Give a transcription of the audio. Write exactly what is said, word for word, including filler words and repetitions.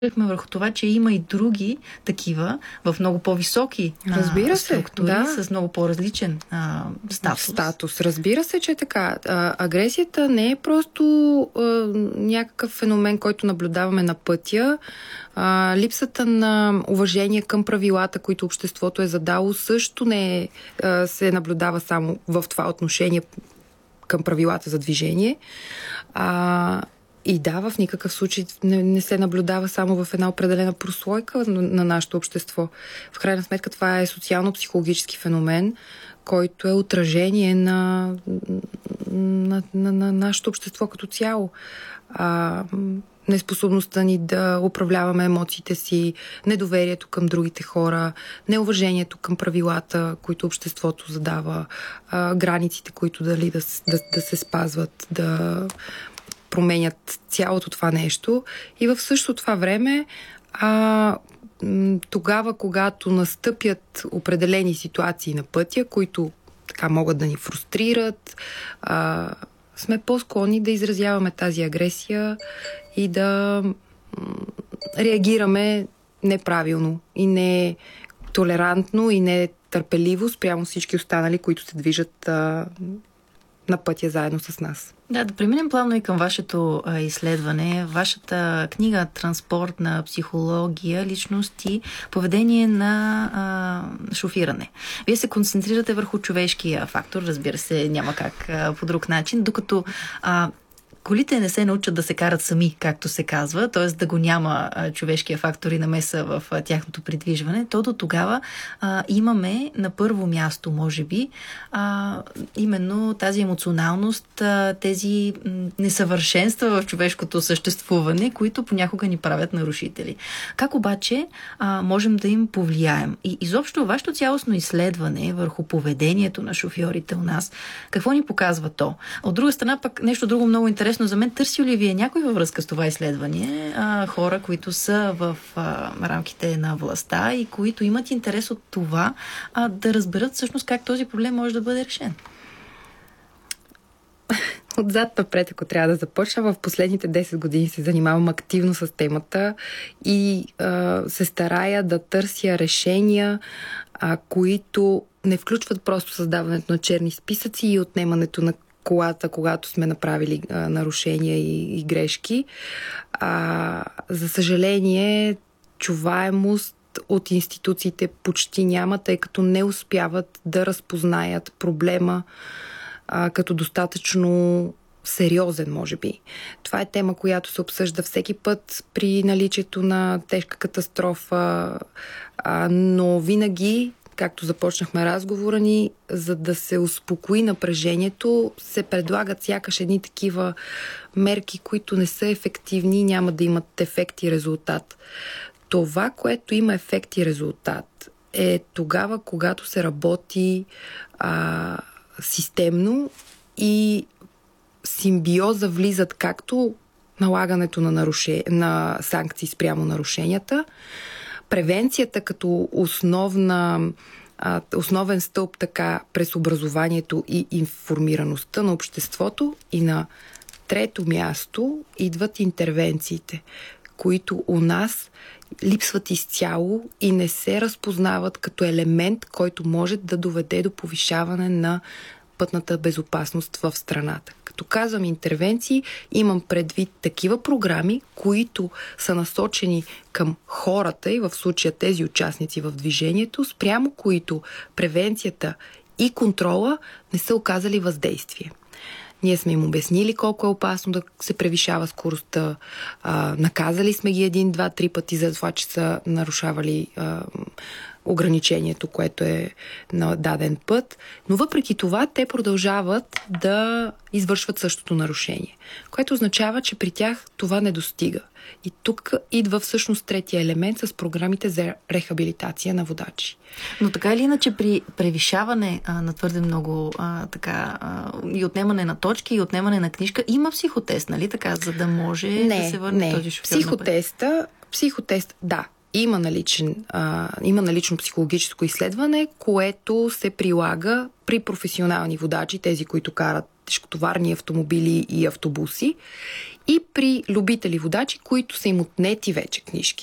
върху това, че има и други такива в много по-високи разбира а, се, структури, да. с много по-различен а, статус. Статус. Разбира се, че е така. А, агресията не е просто а, някакъв феномен, който наблюдаваме на пътя. А, липсата на уважение към правилата, които обществото е задало, също не е, а, се наблюдава само в това отношение към правилата за движение. А, И да, в никакъв случай не, не се наблюдава само в една определена прослойка на, на нашето общество. В крайна сметка това е социално-психологически феномен, който е отражение на, на, на, на нашето общество като цяло. А, неспособността ни да управляваме емоциите си, недоверието към другите хора, неуважението към правилата, които обществото задава, а, границите, които дали да, да, да се спазват, да променят цялото това нещо. И в същото това време а, тогава, когато настъпят определени ситуации на пътя, които така могат да ни фрустрират, а, сме по-склонни да изразяваме тази агресия и да м, реагираме неправилно и не толерантно и не търпеливо спрямо всички останали, които се движат а, на пътя заедно с нас. Да, да преминем плавно и към вашето а, изследване. Вашата книга "Транспортна психология, личности, поведение на а, шофиране". Вие се концентрирате върху човешкия фактор, разбира се, няма как а, по друг начин, докато а, колите не се научат да се карат сами, както се казва, т.е. да го няма а, човешкия фактор и намеса в а, тяхното придвижване, то до тогава а, имаме на първо място, може би, а, именно тази емоционалност, а, тези м, несъвършенства в човешкото съществуване, които понякога ни правят нарушители. Как обаче а, можем да им повлияем? И изобщо вашето цялостно изследване върху поведението на шофьорите у нас, какво ни показва то? От друга страна пък нещо друго много интересно за мен, търси ли вие някой във връзка с това изследване, а, хора, които са в а, рамките на властта и които имат интерес от това а, да разберат всъщност как този проблем може да бъде решен? Отзад напред, ако трябва да започна, в последните десет години се занимавам активно с темата и а, се старая да търся решения, а, които не включват просто създаването на черни списъци и отнемането на колата, когато сме направили а, нарушения и, и грешки. А, за съжаление, чуваемост от институциите почти няма, тъй като не успяват да разпознаят проблема а, като достатъчно сериозен, може би. Това е тема, която се обсъжда всеки път при наличието на тежка катастрофа, а, но винаги, както започнахме разговора ни, за да се успокои напрежението, се предлагат сякаш едни такива мерки, които не са ефективни и няма да имат ефект и резултат. Това, което има ефект и резултат, е тогава, когато се работи а, системно и симбиоза влизат както налагането на, наруше... на санкции спрямо нарушенията, превенцията като основна, основен стълб така през образованието и информираността на обществото, и на трето място идват интервенциите, които у нас липсват изцяло и не се разпознават като елемент, който може да доведе до повишаване на пътната безопасност в страната. Като казвам интервенции, имам предвид такива програми, които са насочени към хората и в случая тези участници в движението, спрямо които превенцията и контрола не са оказали въздействие. Ние сме им обяснили колко е опасно да се превишава скоростта, а, наказали сме ги един, два, три пъти за това, че са нарушавали а, ограничението, което е на даден път, но въпреки това те продължават да извършват същото нарушение, което означава, че при тях това не достига. И тук идва всъщност третия елемент с програмите за рехабилитация на водачи. Но така или иначе при превишаване а, на твърде много а, така, а, и отнемане на точки, и отнемане на книжка, има психотест, нали така, за да може не, да се върне не. този шофьор? Психотеста, психотест, да. Има, наличен, а, има налично психологическо изследване, което се прилага при професионални водачи, тези, които карат тежкотоварни автомобили и автобуси. и при любители водачи, които са им отнети вече книжки.